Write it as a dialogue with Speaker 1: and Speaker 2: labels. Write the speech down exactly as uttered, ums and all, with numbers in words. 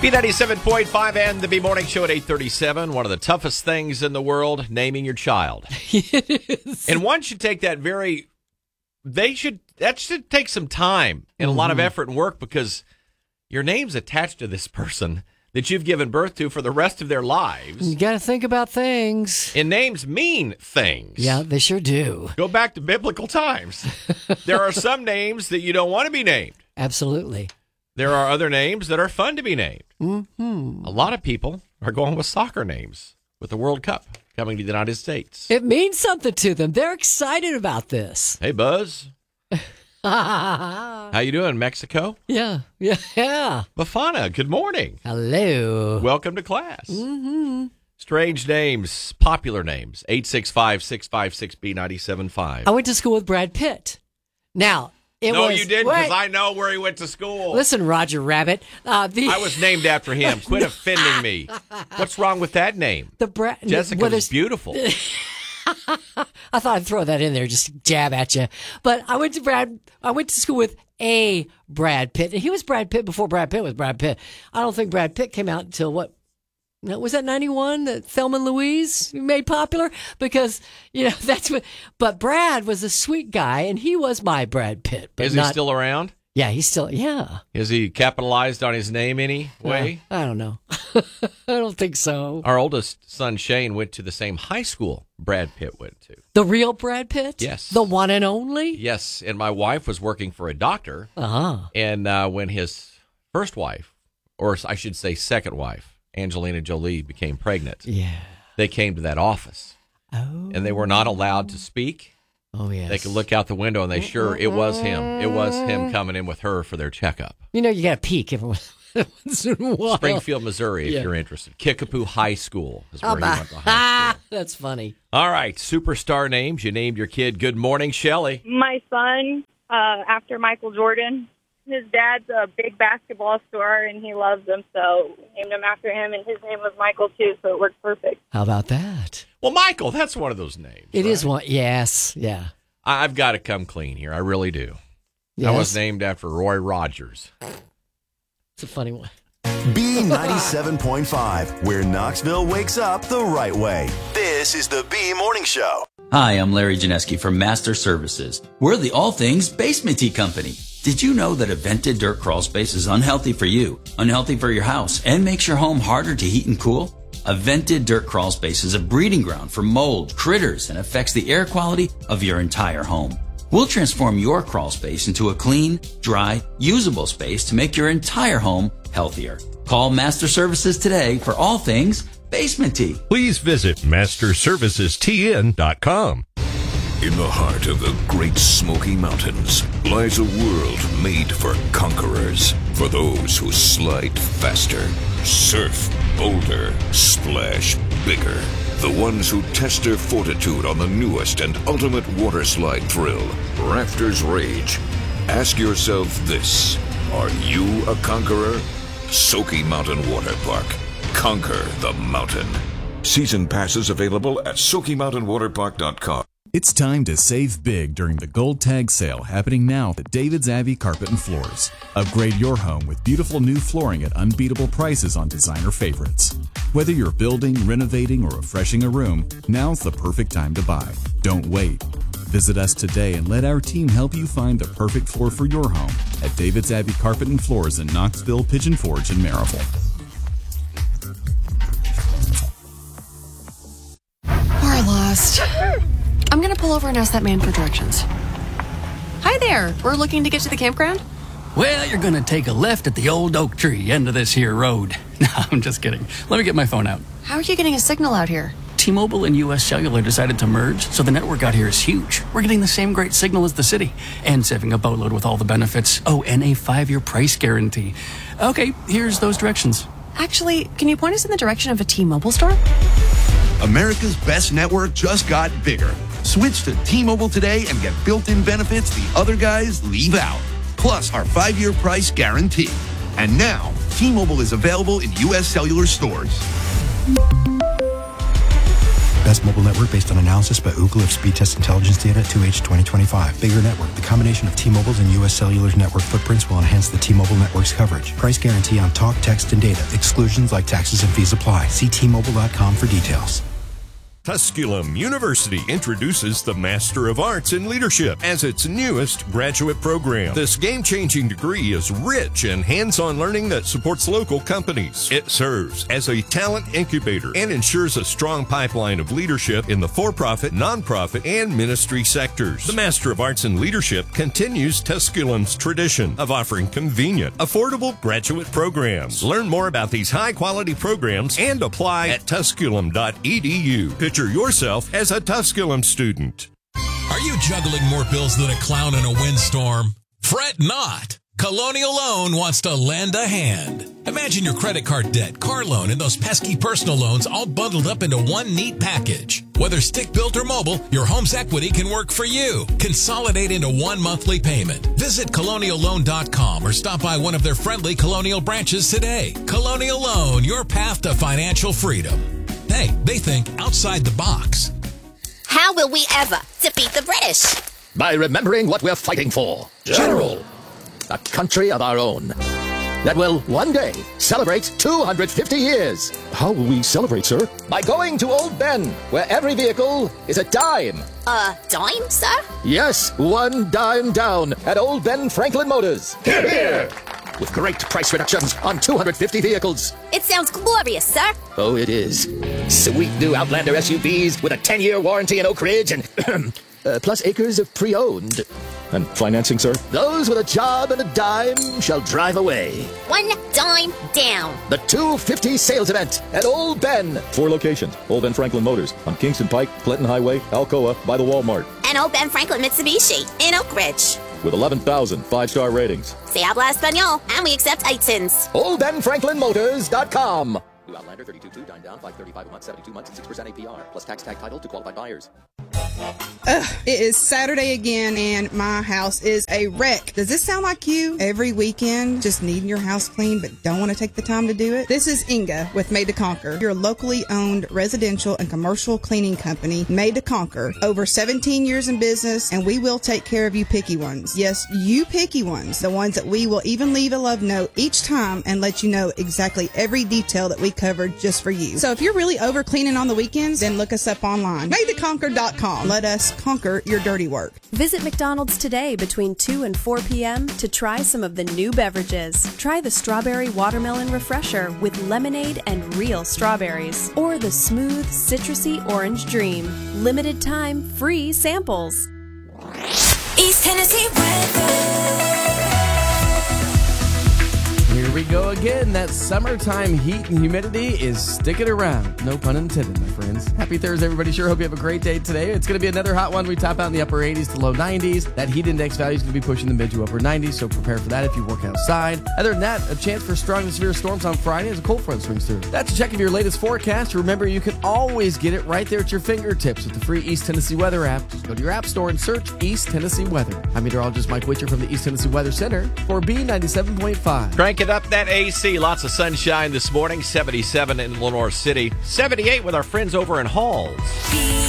Speaker 1: B ninety-seven point five and the B Morning Show at eight thirty-seven. One of the toughest things in the world, naming your child.
Speaker 2: It is.
Speaker 1: And one should take that very, they should, that should take some time and
Speaker 2: mm-hmm.
Speaker 1: a lot of effort and work because your name's attached to this person that you've given birth to for the rest of their lives.
Speaker 2: You got to think about things.
Speaker 1: And names mean things.
Speaker 2: Yeah, they sure do.
Speaker 1: Go back to biblical times. There are some names that you don't want to be named.
Speaker 2: Absolutely.
Speaker 1: There are other names that are fun to be named.
Speaker 2: Mm-hmm.
Speaker 1: A lot of people are going with soccer names with the World Cup coming to the United States.
Speaker 2: It means something to them. They're excited about this.
Speaker 1: Hey, Buzz. How you doing, Mexico?
Speaker 2: Yeah, yeah, yeah.
Speaker 1: Bafana, good morning.
Speaker 2: Hello.
Speaker 1: Welcome to class.
Speaker 2: Mm-hmm.
Speaker 1: Strange names, popular names. eight six five, six five six, B nine seven five.
Speaker 2: I went to school with Brad Pitt. Now, it
Speaker 1: no,
Speaker 2: was...
Speaker 1: you didn't, because
Speaker 2: wait.
Speaker 1: I know where he went to school.
Speaker 2: Listen, Roger Rabbit. Uh, the,
Speaker 1: I was named after him. Quit offending me. What's wrong with that name?
Speaker 2: The Brad...
Speaker 1: Jessica
Speaker 2: well,
Speaker 1: was beautiful.
Speaker 2: I thought I'd throw that in there, just jab at you. But I went to Brad. I went to school with a Brad Pitt, and he was Brad Pitt before Brad Pitt was Brad Pitt. I don't think Brad Pitt came out until what? No, was that ninety-one that Thelma and Louise made popular? Because you know that's what. But Brad was a sweet guy, and he was my Brad Pitt. But
Speaker 1: Is
Speaker 2: not,
Speaker 1: he still around?
Speaker 2: Yeah, he's still. Yeah.
Speaker 1: Is he capitalized on his name any way?
Speaker 2: Uh, I don't know. I don't think so.
Speaker 1: Our oldest son, Shane, went to the same high school Brad Pitt went to.
Speaker 2: The real Brad Pitt?
Speaker 1: Yes.
Speaker 2: The one and only?
Speaker 1: Yes, and my wife was working for a doctor.
Speaker 2: Uh-huh.
Speaker 1: And uh, when his first wife, or I should say second wife, Angelina Jolie, became pregnant,
Speaker 2: yeah,
Speaker 1: they came to that office.
Speaker 2: Oh.
Speaker 1: And they were not allowed to speak.
Speaker 2: Oh, yes.
Speaker 1: They could look out the window, and they sure it was him. It was him coming in with her for their checkup.
Speaker 2: You know, you got to peek every once in a while.
Speaker 1: Springfield, Missouri, if
Speaker 2: Yeah.
Speaker 1: you're interested. Kickapoo High School is where
Speaker 2: Oh,
Speaker 1: he
Speaker 2: my-
Speaker 1: went to high school.
Speaker 2: That's funny.
Speaker 1: All right, superstar names. You named your kid. Good morning, Shelley.
Speaker 3: My son, uh, after Michael Jordan, his dad's a big basketball star, and he loves him, so we named him after him, and his name was Michael, too, so it worked perfect.
Speaker 2: How about that?
Speaker 1: Well, Michael, that's one of those names.
Speaker 2: It
Speaker 1: right?
Speaker 2: is one. Yes. Yeah.
Speaker 1: I- I've got to come clean here. I really do.
Speaker 2: Yes.
Speaker 1: I was named after Roy Rogers.
Speaker 2: It's a funny one.
Speaker 4: B ninety-seven point five, where Knoxville wakes up the right way. This is the B Morning Show.
Speaker 5: Hi, I'm Larry Janeski from Master Services. We're the all things basement tea company. Did you know that a vented dirt crawl space is unhealthy for you, unhealthy for your house, and makes your home harder to heat and cool? A vented dirt crawl space is a breeding ground for mold, critters, and affects the air quality of your entire home. We'll transform your crawl space into a clean, dry, usable space to make your entire home healthier. Call Master Services today for all things basement tea.
Speaker 6: Please visit master services t n dot com.
Speaker 7: In the heart of the Great Smoky Mountains lies a world made for conquerors, for those who slide faster, surf bolder, splash bigger, the ones who test their fortitude on the newest and ultimate water slide thrill, Rafters Rage. Ask yourself this: are you a conqueror? Smoky Mountain Water Park. Conquer the mountain. Season passes available at smoky mountain water park dot com.
Speaker 8: It's time to save big during the Gold Tag Sale happening now at David's Abbey Carpet and Floors. Upgrade your home with beautiful new flooring at unbeatable prices on designer favorites. Whether you're building, renovating, or refreshing a room, now's the perfect time to buy. Don't wait. Visit us today and let our team help you find the perfect floor for your home at David's Abbey Carpet and Floors in Knoxville, Pigeon Forge, and Maryville.
Speaker 9: We're lost. I'm going to pull over and ask that man for directions. Hi there. We're looking to get to the campground.
Speaker 10: Well, you're going to take a left at the old oak tree end of this here road. No, I'm just kidding. Let me get my phone out.
Speaker 9: How are you getting a signal out here?
Speaker 10: T-Mobile and U S Cellular decided to merge, so the network out here is huge. We're getting the same great signal as the city, and saving a boatload with all the benefits. Oh, and a five-year price guarantee. Okay, here's those directions.
Speaker 9: Actually, can you point us in the direction of a T-Mobile store?
Speaker 11: America's best network just got bigger. Switch to T-Mobile today and get built-in benefits the other guys leave out. Plus our five-year price guarantee. And now, T-Mobile is available in U S Cellular stores.
Speaker 12: Best mobile network based on analysis by Ookla of speed test intelligence data at two H twenty twenty-five. Bigger network. The combination of T-Mobile's and U S Cellular's network footprints will enhance the T-Mobile network's coverage. Price guarantee on talk, text, and data. Exclusions like taxes and fees apply. See T Mobile dot com for details.
Speaker 6: Tusculum University introduces the Master of Arts in Leadership as its newest graduate program. This game-changing degree is rich in hands-on learning that supports local companies. It serves as a talent incubator and ensures a strong pipeline of leadership in the for-profit, nonprofit, and ministry sectors. The Master of Arts in Leadership continues Tusculum's tradition of offering convenient, affordable graduate programs. Learn more about these high-quality programs and apply at tusculum dot e d u. Picture yourself as a Tusculum student.
Speaker 13: Are you juggling more bills than a clown in a windstorm? Fret not. Colonial Loan wants to lend a hand. Imagine your credit card debt, car loan, and those pesky personal loans all bundled up into one neat package. Whether stick-built or mobile, your home's equity can work for you. Consolidate into one monthly payment. Visit colonial loan dot com or stop by one of their friendly Colonial branches today. Colonial Loan, your path to financial freedom. Hey, they think outside the box.
Speaker 14: How will we ever defeat the British?
Speaker 15: By remembering what we're fighting for. General. A country of our own. That will one day celebrate two hundred fifty years. How will we celebrate, sir? By going to Old Ben, where every vehicle is a dime.
Speaker 14: A dime, sir?
Speaker 15: Yes, one dime down at Old Ben Franklin Motors. Here, here. With great price reductions on two hundred fifty vehicles.
Speaker 14: It sounds glorious, sir.
Speaker 15: Oh, it is. Sweet new Outlander S U Vs with a ten-year warranty in Oak Ridge and uh, plus acres of pre-owned. And financing, sir? Those with a job and a dime shall drive away.
Speaker 14: One dime down.
Speaker 15: The two fifty sales event at Old Ben. Four locations. Old Ben Franklin Motors on Kingston Pike, Clinton Highway, Alcoa, by the Walmart.
Speaker 14: And Old Ben Franklin Mitsubishi in Oak Ridge.
Speaker 15: With eleven thousand five-star ratings.
Speaker 14: Se habla español, and we accept iTunes.
Speaker 15: Old Ben Franklin Motors dot com. New Outlander thirty-two two, dime down, five thirty-five a month, seventy-two months, and six percent A P R. Plus tax tag title to qualified buyers.
Speaker 16: Ugh, it is Saturday again and my house is a wreck. Does this sound like you? Every weekend, just needing your house clean but don't want to take the time to do it? This is Inga with Made to Conquer, your locally owned residential and commercial cleaning company, Made to Conquer. Over seventeen years in business, and we will take care of you picky ones. Yes, you picky ones. The ones that we will even leave a love note each time and let you know exactly every detail that we covered just for you. So if you're really over cleaning on the weekends, then look us up online. made to conquer dot com. Let us conquer your dirty work.
Speaker 17: Visit McDonald's today between two and four p.m. to try some of the new beverages. Try the Strawberry Watermelon Refresher with lemonade and real strawberries. Or the Smooth Citrusy Orange Dream. Limited time, free samples.
Speaker 18: East Tennessee weather.
Speaker 19: Here we go again. That summertime heat and humidity is sticking around. No pun intended, my friends. Happy Thursday, everybody. Sure hope you have a great day today. It's going to be another hot one. We top out in the upper eighties to low nineties. That heat index value is going to be pushing the mid to upper nineties, so prepare for that if you work outside. Other than that, a chance for strong to severe storms on Friday as a cold front swings through. That's a check of your latest forecast. Remember, you can always get it right there at your fingertips with the free East Tennessee Weather app. Just go to your app store and search East Tennessee Weather. I'm meteorologist Mike Witcher from the East Tennessee Weather Center for B ninety-seven point five.
Speaker 1: Crank it up, that A C. Lots of sunshine this morning. seventy-seven in Lenore City. seventy-eight with our friends over in Halls.